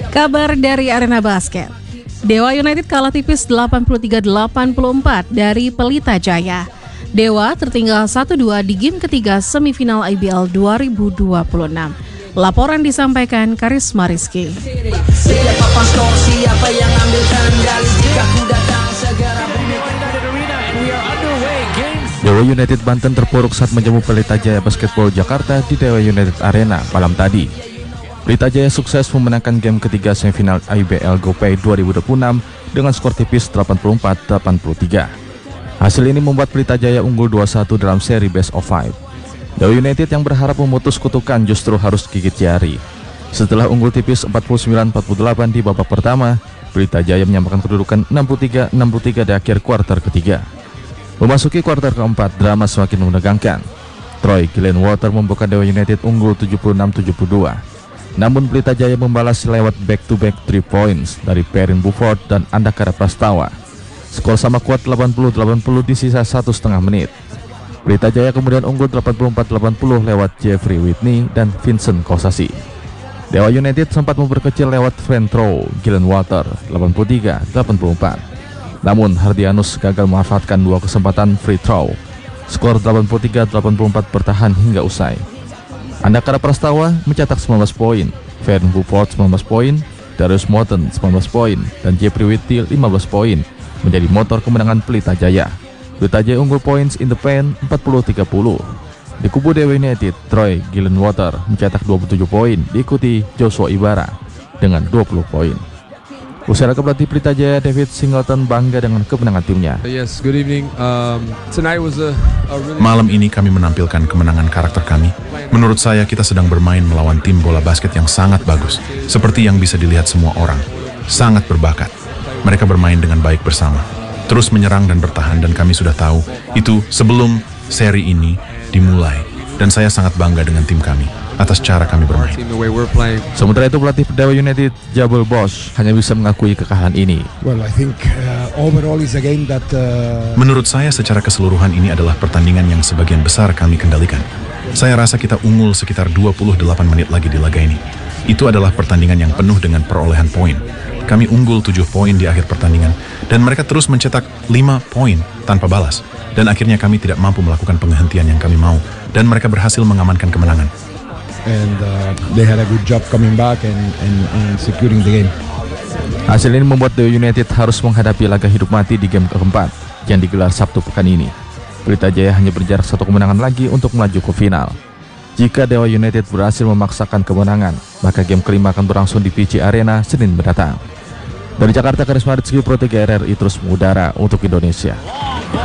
Kabar dari Arena Basket. Dewa United kalah tipis 83-84 dari Pelita Jaya. Dewa tertinggal 1-2 di game ketiga semifinal IBL 2026. Laporan disampaikan Karisma Rizky. Dewa United Banten terpuruk saat menjamu Pelita Jaya Basketball Jakarta di Dewa United Arena malam tadi. Pelita Jaya sukses memenangkan game ketiga semifinal IBL GoPay 2026 dengan skor tipis 84-83. Hasil ini membuat Pelita Jaya unggul 2-1 dalam seri Best of 5. Dewa United yang berharap memutus kutukan justru harus gigit jari. Setelah unggul tipis 49-48 di babak pertama, Pelita Jaya menyamakan kedudukan 63-63 di akhir kuarter ketiga. Memasuki kuarter keempat, drama semakin menegangkan. Troy Gillenwater membuka Dewa United unggul 76-72. Namun Pelita Jaya membalas lewat back-to-back 3 points dari Perrin Buford dan Andakara Prastawa. Skor sama kuat 80-80 di sisa 1,5 menit. Pelita Jaya kemudian unggul 84-80 lewat Jeffrey Whitney dan Vincent Kosasi. Dewa United sempat memperkecil lewat Frentrow Gillenwater 83-84. Namun Hardianus gagal memanfaatkan 2 kesempatan free throw. Skor 83-84 bertahan hingga usai. Andakara Prastawa mencetak 19 poin, Perrin Buford 19 poin, Darius Morton 19 poin, dan Jeffrey Whitney 15 poin menjadi motor kemenangan Pelita Jaya. Pelita Jaya unggul points in the paint 40-30. Di kubu Dewa United, Troy Gillenwater mencetak 27 poin, diikuti Joshua Ibarra dengan 20 poin. Usai laga pelatih Pelita Jaya, David Singleton bangga dengan kemenangan timnya. Yes, good evening. Tonight was a really... Malam ini kami menampilkan kemenangan karakter kami. Menurut saya kita sedang bermain melawan tim bola basket yang sangat bagus. Seperti yang bisa dilihat semua orang. Sangat berbakat. Mereka bermain dengan baik bersama. Terus menyerang dan bertahan, dan kami sudah tahu itu sebelum seri ini dimulai. Dan saya sangat bangga dengan tim kami atas cara kami bermain. Sementara itu pelatih Dewa United Jabal Bosch hanya bisa mengakui kekalahan ini. Menurut saya secara keseluruhan ini adalah pertandingan yang sebagian besar kami kendalikan. Saya rasa kita unggul sekitar 28 menit lagi di laga ini. Itu adalah pertandingan yang penuh dengan perolehan poin. Kami unggul 7 poin di akhir pertandingan, dan mereka terus mencetak 5 poin tanpa balas. Dan akhirnya kami tidak mampu melakukan penghentian yang kami mau, dan mereka berhasil mengamankan kemenangan. And they had a good job coming back and securing the game. Hasil ini membuat Dewa United harus menghadapi laga hidup mati di game keempat yang digelar Sabtu pekan ini. Pelita Jaya hanya berjarak 1 kemenangan lagi untuk melaju ke final. Jika Dewa United berhasil memaksakan kemenangan, maka game kelima akan berlangsung di PC Arena Senin mendatang. Dari Jakarta, Karisma Rizky, Pro 3 RRI terus mengudara untuk Indonesia.